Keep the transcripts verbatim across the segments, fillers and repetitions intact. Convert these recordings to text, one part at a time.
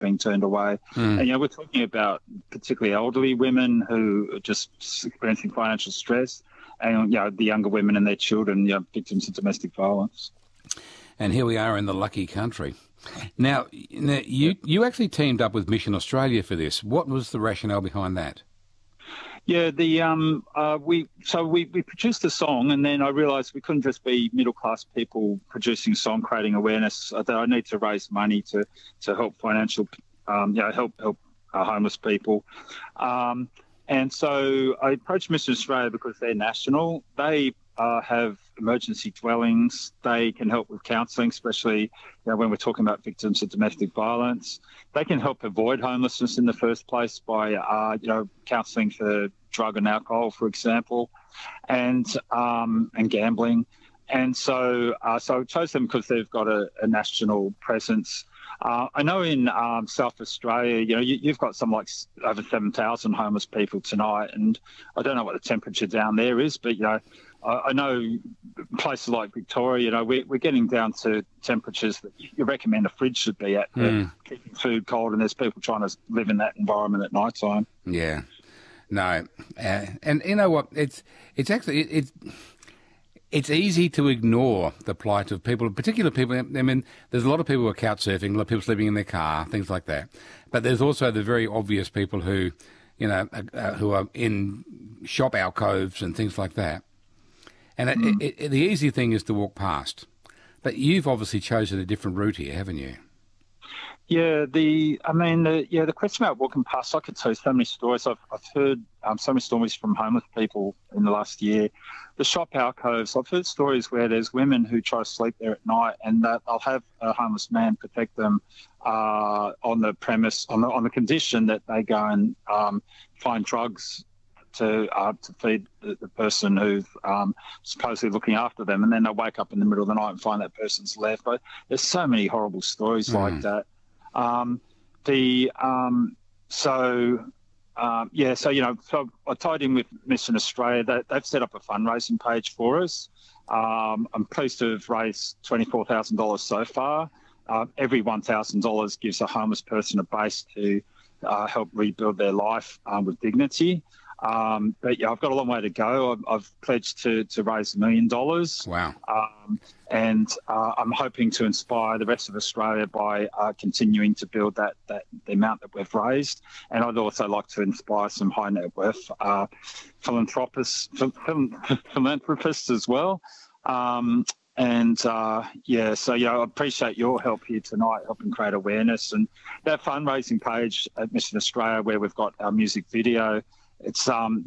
being turned away. Mm. And, you know, we're talking about particularly elderly women who are just experiencing financial stress, and, you know, the younger women and their children, you know, victims of domestic violence. And here we are in the lucky country. Now, now you, you actually teamed up with Mission Australia for this. What was the rationale behind that? Yeah, the um, uh, we so we, we produced a song, and then I realised we couldn't just be middle class people producing a song, creating awareness. Uh, that I need to raise money to to help financial, um, you know, help help uh, homeless people. Um, and so I approached Mission Australia because they're national. They uh, have emergency dwellings. They can help with counselling, especially, you know, when we're talking about victims of domestic violence. They can help avoid homelessness in the first place by, uh, you know, counselling for drug and alcohol, for example, and um, and gambling. And so, uh, so I chose them because they've got a, a national presence. Uh, I know in um, South Australia, you know, you, you've got some like over seven thousand homeless people tonight, and I don't know what the temperature down there is, but, you know, I, I know places like Victoria, you know, we're, we're getting down to temperatures that you recommend a fridge should be at for Mm. keeping food cold, and there's people trying to live in that environment at night time. Yeah. No. Uh, and you know what? It's it's actually, it, it's it's easy to ignore the plight of people, particular people. I mean, there's a lot of people who are couch surfing, a lot of people sleeping in their car, things like that. But there's also the very obvious people who, you know, uh, who are in shop alcoves and things like that. And mm. it, it, the easy thing is to walk past. But you've obviously chosen a different route here, haven't you? Yeah, the I mean, the, yeah, the question about walking past, I could tell you so many stories. I've, I've heard um, so many stories from homeless people in the last year. The shop alcoves, I've heard stories where there's women who try to sleep there at night, and that they'll have a homeless man protect them uh, on the premise, on the on the condition that they go and um, find drugs to uh, to feed the, the person who's um, supposedly looking after them, and then they wake up in the middle of the night and find that person's left. But there's so many horrible stories mm. like that. Um, the um, so um, yeah, so you know, so I tied in with Mission Australia. They, they've set up a fundraising page for us. Um, I'm pleased to have raised twenty-four thousand dollars so far. Uh, every one thousand dollars gives a homeless person a base to uh, help rebuild their life um, with dignity. Um, but yeah, I've got a long way to go. I've, I've pledged to, to raise a million dollars. Wow. Um, and uh, I'm hoping to inspire the rest of Australia by uh, continuing to build that, that the amount that we've raised. And I'd also like to inspire some high net worth uh, philanthropists, philanthropists as well. Um, and uh, yeah, so yeah, I appreciate your help here tonight, helping create awareness. And that fundraising page at Mission Australia, where we've got our music video, it's um,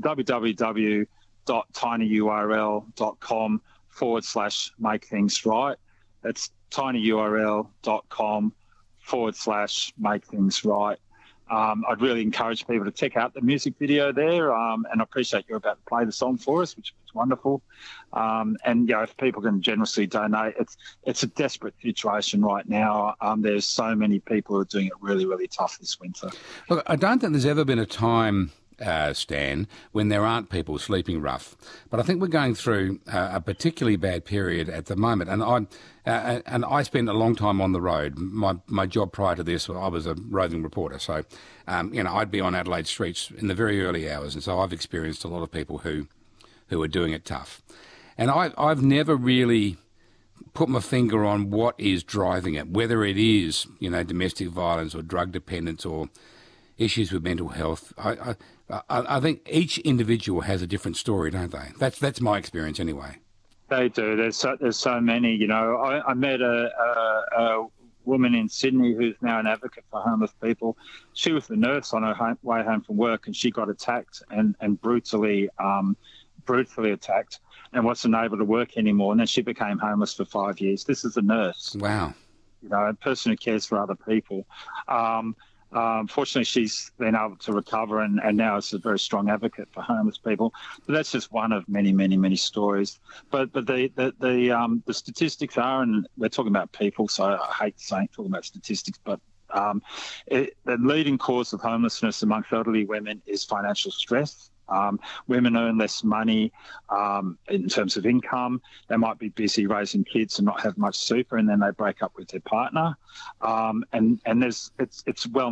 www.tinyurl.com forward slash make things right. That's tinyurl.com forward slash make things right. Um, I'd really encourage people to check out the music video there, um, and I appreciate you're about to play the song for us, which is wonderful. Um, and, you know, if people can generously donate, it's it's a desperate situation right now. Um, there's so many people who are doing it really, really tough this winter. Look, I don't think there's ever been a time, Uh, Stan, when there aren't people sleeping rough. But I think we're going through uh, a particularly bad period at the moment. And I uh, and I spent a long time on the road. My my job prior to this, I was a roving reporter. So, um, you know, I'd be on Adelaide streets in the very early hours. And so I've experienced a lot of people who, who are doing it tough. And I, I've never really put my finger on what is driving it, whether it is, you know, domestic violence or drug dependence or issues with mental health. I, I, I think each individual has a different story, don't they? That's that's my experience anyway. They do. There's so, there's so many. You know, I, I met a, a, a woman in Sydney who's now an advocate for homeless people. She was the nurse on her home, way home from work, and she got attacked and and brutally um, brutally attacked, and wasn't able to work anymore. And then she became homeless for five years. This is a nurse. Wow. You know, a person who cares for other people. Um, Um, fortunately, she's been able to recover and, and now is a very strong advocate for homeless people. But that's just one of many, many, many stories. But but the the the, um, the statistics are, and we're talking about people, so I hate saying talking about statistics, but um, it, the leading cause of homelessness amongst elderly women is financial stress. Um, women earn less money um, in terms of income. They might be busy raising kids and not have much super, and then they break up with their partner. Um, and and there's it's it's well